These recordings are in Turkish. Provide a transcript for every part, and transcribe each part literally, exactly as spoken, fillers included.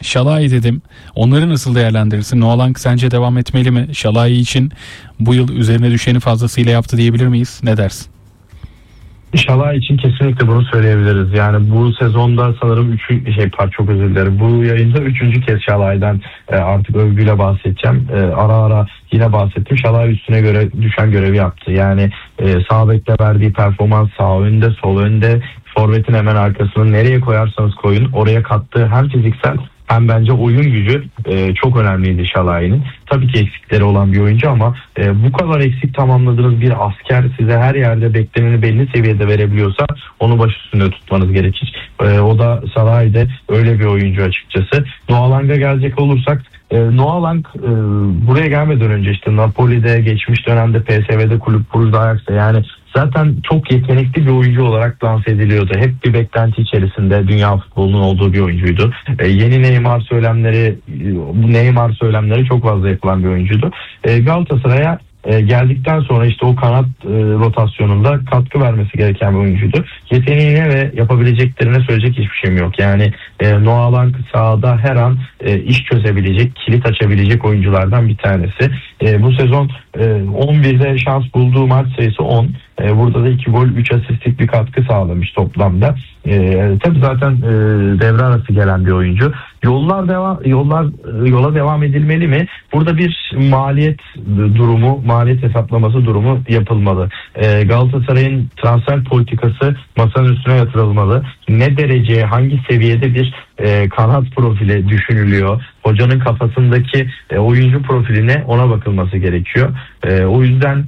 Şalai dedim. Onları nasıl değerlendirirsin? Noalank sence devam etmeli mi? Şalai için bu yıl üzerine düşeni fazlasıyla yaptı diyebilir miyiz? Ne dersin? Şalai için kesinlikle bunu söyleyebiliriz. Yani bu sezonda sanırım üçü şey par çok özür dilerim. Bu yayında üçüncü kez Şalai'den e, artık övgüyle bahsedeceğim. E, ara ara yine bahsettim. Şalai üstüne göre düşen görevi yaptı. Yani e, sağ bekle verdiği performans, sağ önde, sol önde, forvetin hemen arkasını nereye koyarsanız koyun oraya kattığı hem fiziksel hem bence oyun gücü e, çok önemliydi Şalai'nin. Tabii ki eksikleri olan bir oyuncu ama e, bu kadar eksik tamamladığınız bir asker size her yerde bekleneni belli seviyede verebiliyorsa onu baş üstünde tutmanız gerekir. E, o da Şalai'de öyle bir oyuncu açıkçası. Noalang'a gelecek olursak e, Noalang e, buraya gelmeden önce işte Napoli'de, geçmiş dönemde P S V'de, Kulüp Brugge'da, Ajax'ta yani zaten çok yetenekli bir oyuncu olarak lanse ediliyordu. Hep bir beklenti içerisinde dünya futbolunun olduğu bir oyuncuydu. E, yeni Neymar söylemleri, bu Neymar söylemleri çok fazla yapılan bir oyuncuydu. E, Galatasaray'a e, geldikten sonra işte o kanat e, rotasyonunda katkı vermesi gereken bir oyuncuydu. Yeteneğine ve yapabileceklerine söyleyecek hiçbir şeyim yok. Yani e, Noalank sahada her an e, iş çözebilecek, kilit açabilecek oyunculardan bir tanesi. E, bu sezon e, on birde şans bulduğu maç sayısı on. E, burada da iki gol, üç asistlik bir katkı sağlamış toplamda. E, tabii zaten e, devre arası gelen bir oyuncu. Yollar devam, yollar yola devam edilmeli mi? Burada bir maliyet durumu, maliyet hesaplaması durumu yapılmalı. E, Galatasaray'ın transfer politikası masanın üstüne yatırılmalı. Ne derece, hangi seviyede bir e, kanat profili düşünülüyor? Hocanın kafasındaki e, oyuncu profiline ona bakılması gerekiyor. E, o yüzden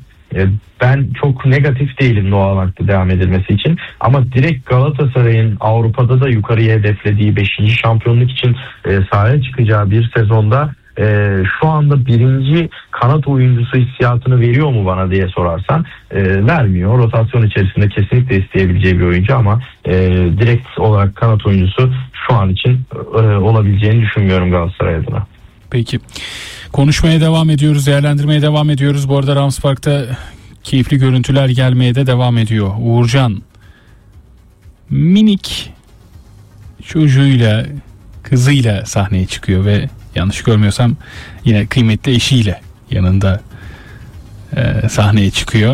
ben çok negatif değilim Noalank'ta devam edilmesi için. Ama direkt Galatasaray'ın Avrupa'da da yukarıya hedeflediği beşinci şampiyonluk için e, sahaya çıkacağı bir sezonda e, şu anda birinci kanat oyuncusu hissiyatını veriyor mu bana diye sorarsan e, vermiyor. Rotasyon içerisinde kesinlikle isteyebileceği bir oyuncu ama e, direkt olarak kanat oyuncusu şu an için e, olabileceğini düşünmüyorum Galatasaray adına. Peki. Konuşmaya devam ediyoruz, değerlendirmeye devam ediyoruz. Bu arada Rams Park'ta keyifli görüntüler gelmeye de devam ediyor. Uğurcan minik çocuğuyla, kızıyla sahneye çıkıyor ve yanlış görmüyorsam yine kıymetli eşiyle yanında e, sahneye çıkıyor.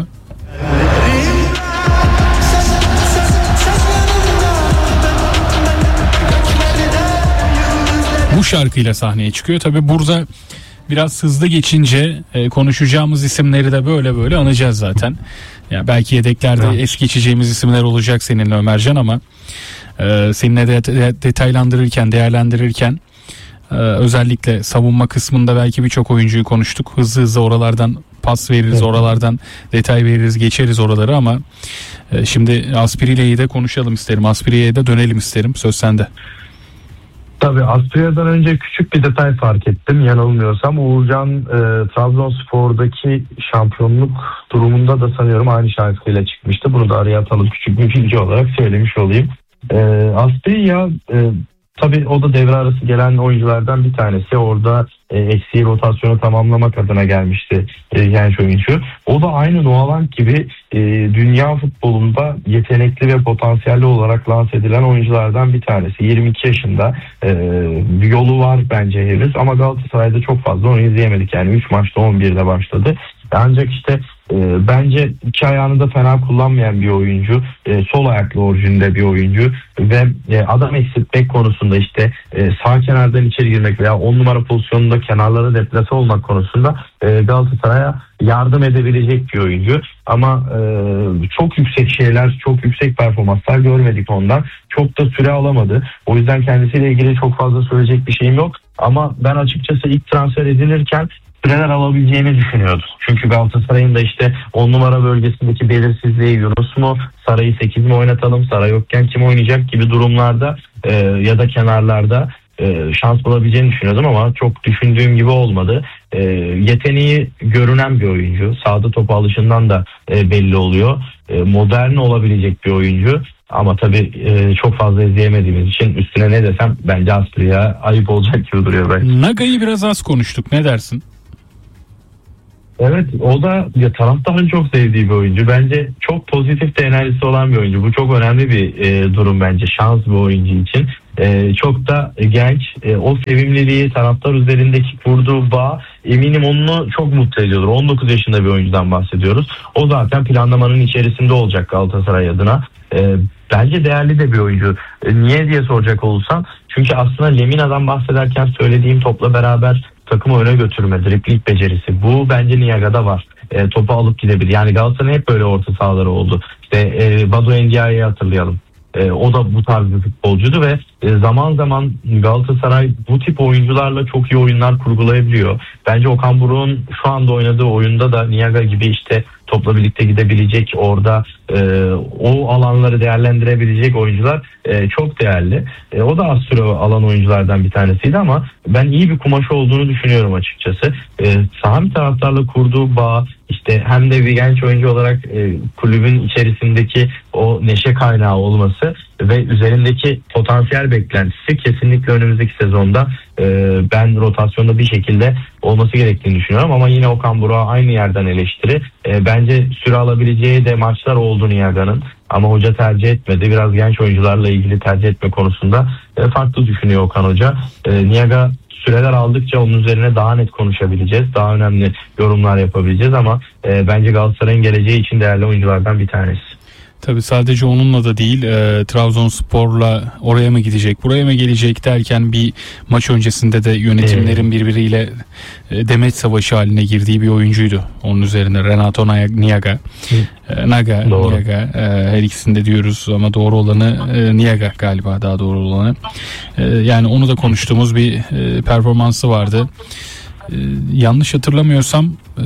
Bu şarkıyla sahneye çıkıyor. Tabii burada biraz hızlı geçince e, konuşacağımız isimleri de böyle böyle anacağız zaten. Ya belki yedeklerde evet. es geçeceğimiz isimler olacak seninle Ömercan ama e, seninle de, de detaylandırırken, değerlendirirken e, özellikle savunma kısmında belki birçok oyuncuyu konuştuk. Hızlı hızlı oralardan pas veririz, evet. oralardan detay veririz, geçeriz oraları ama e, şimdi Aspiriye'yi de konuşalım isterim. Aspiriye'ye de dönelim isterim. Söz sende. Tabii Aspiriye'den önce küçük bir detay fark ettim. Yanılmıyorsam Uğurcan e, Trabzonspor'daki şampiyonluk durumunda da sanıyorum aynı şarkıyla çıkmıştı. Bunu da araya atalım, küçük bir bilgi olarak söylemiş olayım. E, Aspiriye e, tabii o da devre arası gelen oyunculardan bir tanesi. Orada e, eksiği rotasyonu tamamlamak adına gelmişti e, genç oyuncu. O da aynı Noalank gibi e, dünya futbolunda yetenekli ve potansiyelli olarak lanse edilen oyunculardan bir tanesi. yirmi iki yaşında e, bir yolu var bence henüz ama Galatasaray'da çok fazla onu izleyemedik. Yani üç maçta on birde başladı. Ancak işte e, bence iki ayağını da fena kullanmayan bir oyuncu. E, sol ayaklı orijinde bir oyuncu ve e, adam eksiltmek konusunda işte e, sağ kenardan içeri girmek veya on numara pozisyonunda kenarlara deplase olmak konusunda e, Galatasaray'a yardım edebilecek bir oyuncu. Ama e, çok yüksek şeyler, çok yüksek performanslar görmedik ondan. Çok da süre alamadı. O yüzden kendisiyle ilgili çok fazla söyleyecek bir şeyim yok. Ama ben açıkçası ilk transfer edilirken süreler alabileceğini düşünüyordum. Çünkü Galatasaray'ın da işte on numara bölgesindeki belirsizliği, Yunus mu, Saray'ı sekiz mi oynatalım, Saray yokken kim oynayacak gibi durumlarda e, ya da kenarlarda e, şans bulabileceğini düşünüyordum ama çok düşündüğüm gibi olmadı. E, yeteneği görünen bir oyuncu. Sahada topa alışından da e, belli oluyor. E, modern olabilecek bir oyuncu. Ama tabii e, çok fazla izleyemediğimiz için üstüne ne desem bence Aspiriye ayıp olacak gibi duruyor belki. Naga'yı biraz az konuştuk. Ne dersin? Evet, o da ya taraftarın çok sevdiği bir oyuncu. Bence çok pozitif de enerjisi olan bir oyuncu. Bu çok önemli bir e, durum bence, şans bir oyuncu için. E, çok da genç. E, o sevimliliği, taraftar üzerindeki kurduğu bağ eminim onu çok mutlu ediyordur. on dokuz yaşında bir oyuncudan bahsediyoruz. O zaten planlamanın içerisinde olacak Galatasaray adına. E, bence değerli de bir oyuncu. E, niye diye soracak olursam, çünkü aslında Lemina'dan bahsederken söylediğim topla beraber takımı öne götürme, dribling becerisi. Bu bence Niaga'da var. E, topu alıp gidebilir. Yani Galatasaray'ın hep böyle orta sahaları oldu. İşte e, Badu Endia'yı hatırlayalım. E, o da bu tarz bir futbolcuydu ve e, zaman zaman Galatasaray bu tip oyuncularla çok iyi oyunlar kurgulayabiliyor. Bence Okan Buruk'un şu anda oynadığı oyunda da Niaga gibi işte topla birlikte gidebilecek, orada e, o alanları değerlendirebilecek oyuncular e, çok değerli. E, o da az süre alan oyunculardan bir tanesiydi ama ben iyi bir kumaşı olduğunu düşünüyorum açıkçası. E, Sami taraftarla kurduğu bağ, işte hem de bir genç oyuncu olarak e, kulübün içerisindeki o neşe kaynağı olması ve üzerindeki potansiyel beklentisi kesinlikle önümüzdeki sezonda e, ben rotasyonda bir şekilde olması gerektiğini düşünüyorum. Ama yine Okan Buruk'a aynı yerden eleştiri. E, bence süre alabileceği de maçlar oldu Niaga'nın. Ama hoca tercih etmedi. Biraz genç oyuncularla ilgili tercih etme konusunda e, farklı düşünüyor Okan Hoca. E, Niaga süreler aldıkça onun üzerine daha net konuşabileceğiz. Daha önemli yorumlar yapabileceğiz ama e, bence Galatasaray'ın geleceği için değerli oyunculardan bir tanesi. Tabii sadece onunla da değil, e, Trabzonspor'la oraya mı gidecek, buraya mı gelecek derken bir maç öncesinde de yönetimlerin birbiriyle e, demeç savaşı haline girdiği bir oyuncuydu. Onun üzerine Renato Niaga, e, Naga, Doğru. Niaga, e, her ikisinde diyoruz ama doğru olanı e, Niaga galiba, daha doğru olanı. E, yani onu da konuştuğumuz bir e, performansı vardı. E, yanlış hatırlamıyorsam e,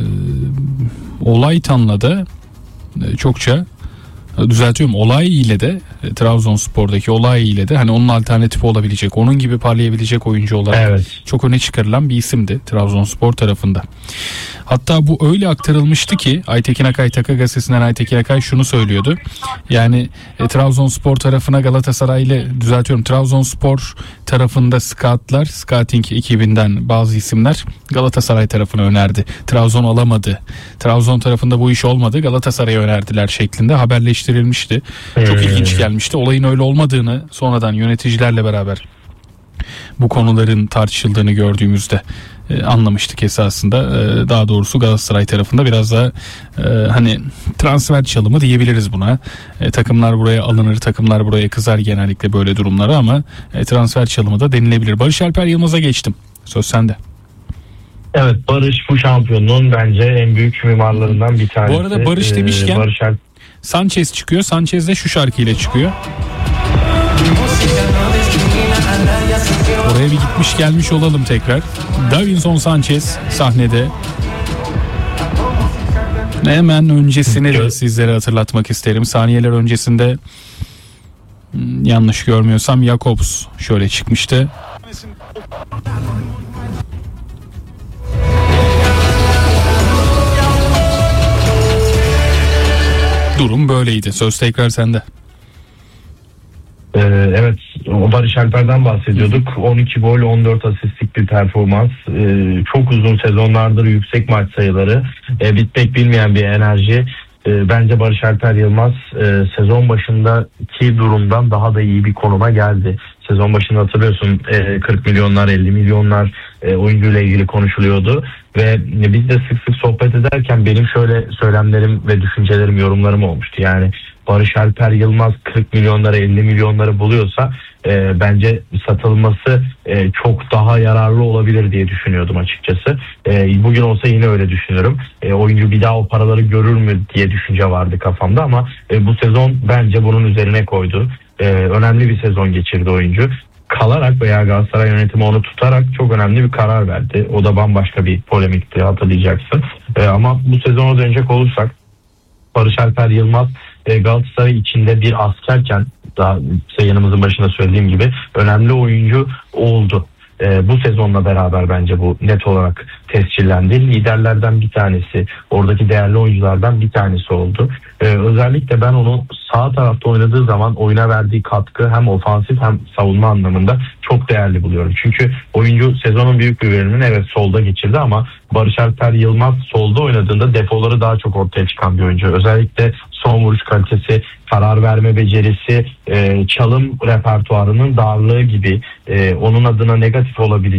Olaytan'la da e, çokça düzeltiyorum. Olay ile de e, Trabzonspor'daki Olay ile de hani onun alternatifi olabilecek, onun gibi parlayabilecek oyuncu olarak Evet. çok öne çıkarılan bir isimdi Trabzonspor tarafında. Hatta bu öyle aktarılmıştı ki Aytekin Akay, Taka gazetesinden Aytekin Akay şunu söylüyordu. Yani e, Trabzonspor tarafına Galatasaray'la, düzeltiyorum, Trabzonspor tarafında scoutlar, scouting ekibinden bazı isimler Galatasaray tarafına önerdi. Trabzon alamadı. Trabzon tarafında bu iş olmadı. Galatasaray'a önerdiler şeklinde haberleştirilmişti. Çok Hmm. ilginç gelmişti. Olayın öyle olmadığını sonradan yöneticilerle beraber bu konuların tartışıldığını gördüğümüzde e, anlamıştık esasında. E, daha doğrusu Galatasaray tarafında biraz da e, hani transfer çalımı diyebiliriz buna. E, takımlar buraya alınır, takımlar buraya kızar genellikle böyle durumlara ama e, transfer çalımı da denilebilir. Barış Alper Yılmaz'a geçtim. Söz sende. Evet, Barış bu şampiyonluğun bence en büyük mimarlarından bir tanesi. Bu arada Barış demişken ee, Barış Alper... Sanchez çıkıyor. Sanchez de şu şarkıyla çıkıyor. Oraya bir gitmiş gelmiş olalım tekrar. Davinson Sanchez sahnede. Hemen öncesini de sizlere hatırlatmak isterim. Saniyeler öncesinde yanlış görmüyorsam Jakobs şöyle çıkmıştı. Durum böyleydi. Söz tekrar sende. Ee, evet, o Barış Alper'den bahsediyorduk. on iki gol, on dört asistlik bir performans. Ee, çok uzun sezonlardır yüksek maç sayıları. Ee, bitmek bilmeyen bir enerji. Ee, bence Barış Alper Yılmaz e, sezon başındaki durumdan daha da iyi bir konuma geldi. Sezon başında hatırlıyorsun e, kırk milyonlar, elli milyonlar e, oyuncuyla ilgili konuşuluyordu. Ve biz de sık sık sohbet ederken benim şöyle söylemlerim ve düşüncelerim, yorumlarım olmuştu. Yani Barış Alper Yılmaz kırk milyonları, elli milyonları buluyorsa e, bence satılması e, çok daha yararlı olabilir diye düşünüyordum açıkçası. E, bugün olsa yine öyle düşünüyorum. E, oyuncu bir daha o paraları görür mü diye düşünce vardı kafamda ama e, bu sezon bence bunun üzerine koydu. E, önemli bir sezon geçirdi oyuncu. Kalarak veya Galatasaray yönetimi onu tutarak çok önemli bir karar verdi. O da bambaşka bir polemikti, hatırlayacaksın. E, ama bu sezona dönecek olursak Barış Alper Yılmaz e, Galatasaray içinde bir askerken, daha yayınımızın başında söylediğim gibi önemli oyuncu oldu. e, bu sezonla beraber bence bu net olarak tescillendi. Liderlerden bir tanesi, oradaki değerli oyunculardan bir tanesi oldu. E, özellikle ben onu sağ tarafta oynadığı zaman oyuna verdiği katkı hem ofansif hem savunma anlamında çok değerli buluyorum. Çünkü oyuncu sezonun büyük bir bölümünü evet solda geçirdi ama Barış Alper Yılmaz solda oynadığında defoları daha çok ortaya çıkan bir oyuncu. Özellikle son vuruş kalitesi, karar verme becerisi, e, çalım repertuarının darlığı gibi e, onun adına negatif olabilecek